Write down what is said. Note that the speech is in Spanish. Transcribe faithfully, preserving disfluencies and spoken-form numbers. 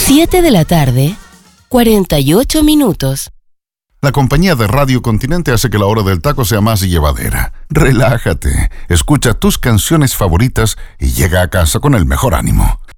siete de la tarde, cuarenta y ocho minutos. La compañía de Radio Continente hace que la hora del taco sea más llevadera. Relájate, escucha tus canciones favoritas y llega a casa con el mejor ánimo.